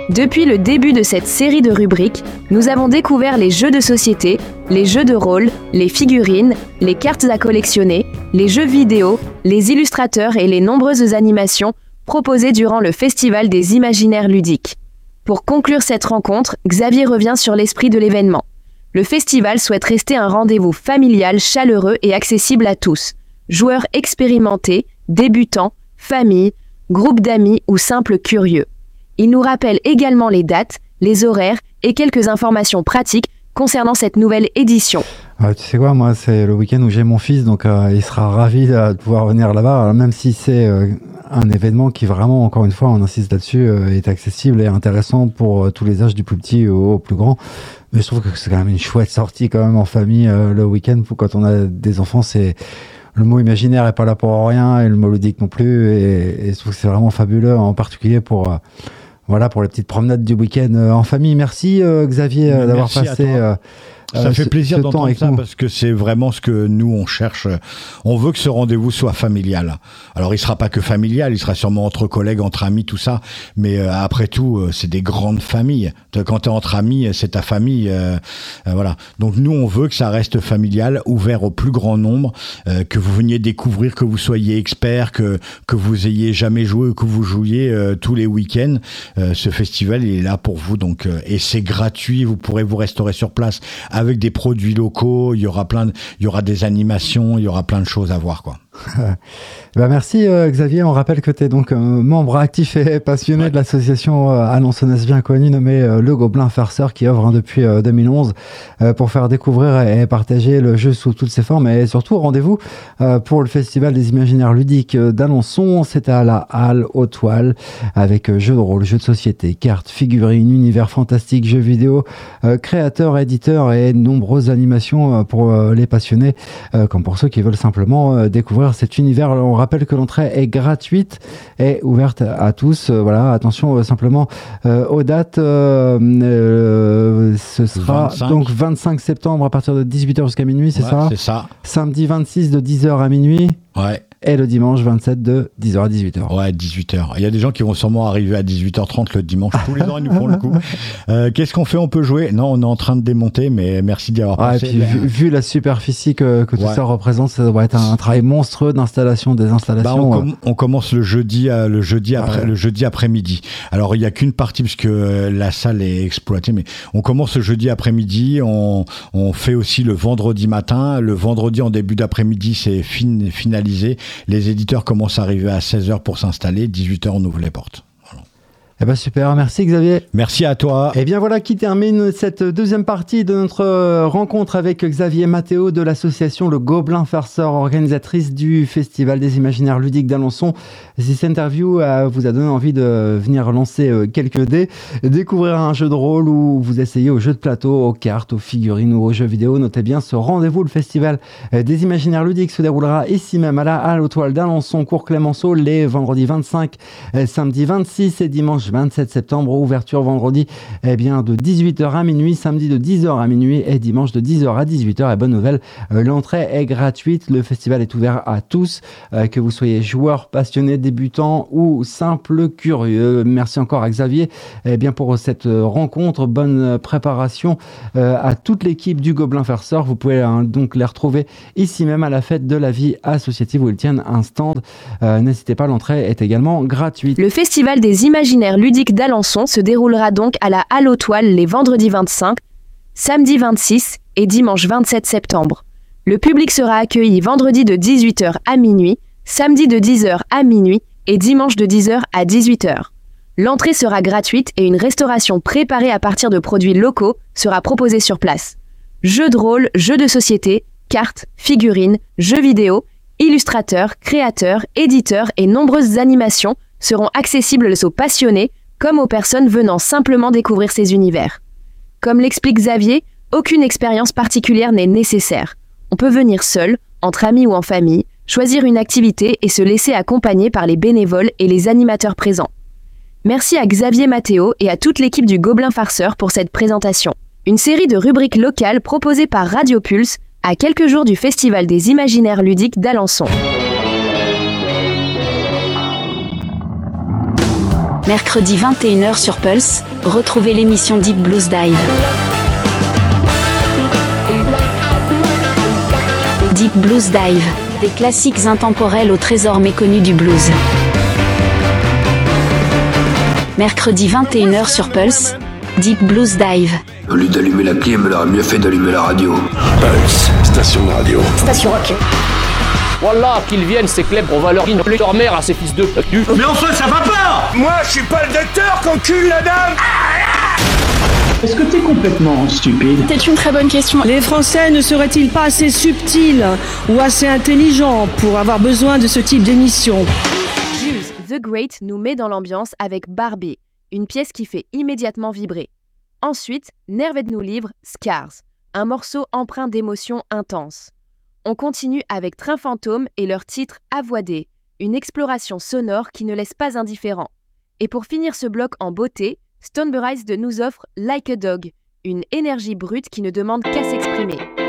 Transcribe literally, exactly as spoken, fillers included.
Depuis le début de cette série de rubriques, nous avons découvert les jeux de société, les jeux de rôle, les figurines, les cartes à collectionner, les jeux vidéo, les illustrateurs et les nombreuses animations proposées durant le Festival des Imaginaires Ludiques. Pour conclure cette rencontre, Xavier revient sur l'esprit de l'événement. Le festival souhaite rester un rendez-vous familial, chaleureux et accessible à tous. Joueurs expérimentés, débutants, familles, groupes d'amis ou simples curieux. Il nous rappelle également les dates, les horaires et quelques informations pratiques concernant cette nouvelle édition. Euh, tu sais quoi, moi c'est le week-end où j'ai mon fils, donc euh, il sera ravi de pouvoir venir là-bas, alors, même si c'est euh, un événement qui vraiment, encore une fois, on insiste là-dessus, euh, est accessible et intéressant pour euh, tous les âges, du plus petit au, au plus grand. Mais je trouve que c'est quand même une chouette sortie quand même en famille euh, le week-end, pour quand on a des enfants, c'est... Le mot imaginaire est pas là pour rien et le mot ludique non plus, et, et je trouve que c'est vraiment fabuleux, en particulier pour... Euh, Voilà, pour les petites promenades du week-end euh, en famille. Merci euh, Xavier euh, d'avoir Merci passé euh, ça euh, fait ce, plaisir ce d'entendre temps ça nous. Parce que c'est vraiment ce que nous on cherche. On veut que ce rendez-vous soit familial. Alors il sera pas que familial, il sera sûrement entre collègues, entre amis, tout ça. Mais euh, après tout, euh, c'est des grandes familles. Quand tu es entre amis, c'est ta famille. Euh, euh, voilà. Donc nous on veut que ça reste familial, ouvert au plus grand nombre, euh, que vous veniez découvrir, que vous soyez expert, que que vous ayez jamais joué, que vous jouiez euh, tous les week-ends. Euh, ce festival il est là pour vous, donc euh, et c'est gratuit. Vous pourrez vous restaurer sur place avec des produits locaux, il y aura plein de, il y aura des animations, il y aura plein de choses à voir, quoi. Bah merci euh, Xavier, on rappelle que tu es donc euh, membre actif et passionné ouais. de l'association euh, alençonnaise bien connue nommée euh, Le Gobelin Farceur, qui œuvre hein, depuis euh, deux mille onze euh, pour faire découvrir et partager le jeu sous toutes ses formes, et surtout rendez-vous euh, pour le Festival des Imaginaires Ludiques d'Alençon. C'est à la Halle aux Toiles, avec euh, jeux de rôle, jeux de société, cartes, figurines, univers fantastique, jeux vidéo, euh, créateurs, éditeurs et nombreuses animations euh, pour euh, les passionnés, euh, comme pour ceux qui veulent simplement euh, découvrir cet univers. On rappelle que l'entrée est gratuite et ouverte à tous. Euh, voilà, attention euh, simplement euh, aux dates. Euh, euh, ce sera vingt-cinq donc vingt-cinq septembre à partir de dix-huit heures jusqu'à minuit, c'est ouais, ça ? C'est ça. Samedi vingt-six de dix heures à minuit. Ouais. Et le dimanche vingt-sept de dix heures à dix-huit heures. Ouais, dix-huit heures. Il y a des gens qui vont sûrement arriver à dix-huit heures trente le dimanche. Tous les ans, ils nous font le coup. Euh, qu'est-ce qu'on fait ? On peut jouer ? Non, on est en train de démonter, mais merci d'y avoir ouais, pensé. Et puis, vu, vu la superficie que, que tout ouais. ça représente, ça doit être un, un travail monstrueux d'installation, des installations. Bah, on, com- on commence le jeudi, euh, le jeudi après, ouais. le jeudi après-midi. Alors, il n'y a qu'une partie parce que euh, la salle est exploitée, mais on commence le jeudi après-midi. On, on fait aussi le vendredi matin. Le vendredi en début d'après-midi, c'est fin, finalisé. Les éditeurs commence à arriver à seize heures pour s'installer, dix-huit heures on ouvre les portes. Voilà. Eh ben super, merci Xavier. Merci à toi. Et bien voilà qui termine cette deuxième partie de notre rencontre avec Xavier Matteo de l'association Le Gobelin Farceur, organisatrice du Festival des Imaginaires Ludiques d'Alençon. Si cette interview euh, vous a donné envie de venir lancer euh, quelques dés, découvrir un jeu de rôle ou vous essayez aux jeux de plateau, aux cartes, aux figurines ou aux jeux vidéo, notez bien ce rendez-vous. Le Festival des Imaginaires Ludiques se déroulera ici même à la Halle aux Toiles d'Alençon, cours Clémenceau, les vendredis vingt-cinq, samedi vingt-six et dimanche vingt-sept septembre. Ouverture vendredi eh bien, de dix-huit heures à minuit, samedi de dix heures à minuit et dimanche de dix heures à dix-huit heures. Et bonne nouvelle, euh, l'entrée est gratuite. Le festival est ouvert à tous, euh, que vous soyez joueur, passionné, débutant ou simple curieux. Merci encore à Xavier eh bien, pour cette rencontre. Bonne préparation euh, à toute l'équipe du Gobelin Farceur. Vous pouvez hein, donc les retrouver ici même à la fête de la vie associative où ils tiennent un stand. Euh, n'hésitez pas, l'entrée est également gratuite. Le Festival des Imaginaires Ludiques d'Alençon se déroulera donc à la Halle aux Toiles les vendredis vingt-cinq, samedi vingt-six et dimanche vingt-sept septembre. Le public sera accueilli vendredi de dix-huit heures à minuit, samedi de dix heures à minuit et dimanche de dix heures à dix-huit heures. L'entrée sera gratuite et une restauration préparée à partir de produits locaux sera proposée sur place. Jeux de rôle, jeux de société, cartes, figurines, jeux vidéo, illustrateurs, créateurs, éditeurs et nombreuses animations seront accessibles aux passionnés comme aux personnes venant simplement découvrir ces univers. Comme l'explique Xavier, aucune expérience particulière n'est nécessaire. On peut venir seul, entre amis ou en famille, choisir une activité et se laisser accompagner par les bénévoles et les animateurs présents. Merci à Xavier Matteo et à toute l'équipe du Gobelin Farceur pour cette présentation. Une série de rubriques locales proposées par Radio Pulse à quelques jours du Festival des Imaginaires Ludiques d'Alençon. Mercredi vingt et une heures sur Pulse, retrouvez l'émission Deep Blues Dive. Deep Blues Dive, des classiques intemporels au trésor méconnu du blues. Mercredi vingt et une heures sur Pulse, Deep Blues Dive. Au lieu d'allumer la clim, elle aurait mieux fait d'allumer la radio. Pulse, station de radio. Station rock. Voilà, qu'ils viennent, ces clèbres, on va leur innoler leur mère à ces fils de pute. Mais enfin, ça va pas! Moi, je suis pas le docteur qu'encule la dame! Est-ce que t'es complètement stupide? C'est une très bonne question. Les Français ne seraient-ils pas assez subtils ou assez intelligents pour avoir besoin de ce type d'émission? Jules The Great nous met dans l'ambiance avec Barbie, une pièce qui fait immédiatement vibrer. Ensuite, Nerved nous livre Scars, un morceau empreint d'émotions intenses. On continue avec Train Fantôme et leur titre Avoidé, une exploration sonore qui ne laisse pas indifférent. Et pour finir ce bloc en beauté, Stonebury nous offre Like a Dog, une énergie brute qui ne demande qu'à s'exprimer.